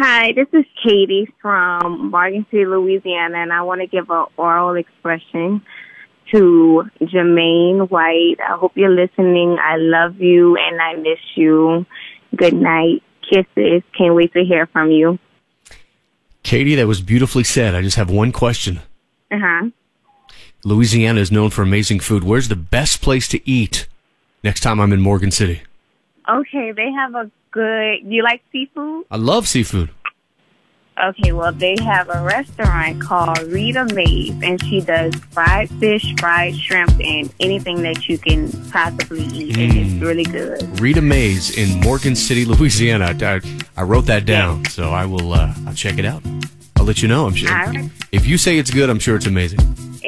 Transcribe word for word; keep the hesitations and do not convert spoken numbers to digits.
Hi, this is Katie from Morgan City, Louisiana, and I want to give an oral expression to Jermaine White. I hope you're listening. I love you and I miss you. Good night. Kisses. Can't wait to hear from you. Katie, that was beautifully said. I just have one question. Uh-huh. Louisiana is known for amazing food. Where's the best place to eat next time I'm in Morgan City? Okay, they have a good... You like seafood? I love seafood. Okay, well, they have a restaurant called Rita Mae's, and she does fried fish, fried shrimp, and anything that you can possibly eat, mm. and it's really good. Rita Mae's in Morgan City, Louisiana. I, I wrote that down, yeah. so I will uh, I'll check it out. I'll let you know, I'm sure. All right. If you say it's good, I'm sure it's amazing.